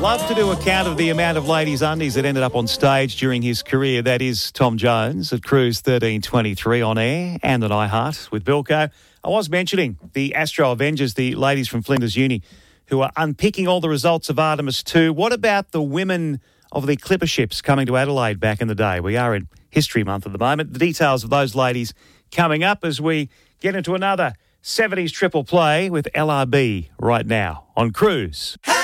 Love to do a count of the amount of ladies' undies that ended up on stage during his career. That is Tom Jones at Cruise 1323 on air and at iHeart with Bilko. I was mentioning the Astro Avengers, the ladies from Flinders Uni, who are unpicking all the results of Artemis 2. What about the women of the Clipper ships coming to Adelaide back in the day? We are in History Month at the moment. The details of those ladies coming up as we get into another 70s triple play with LRB right now on Cruise.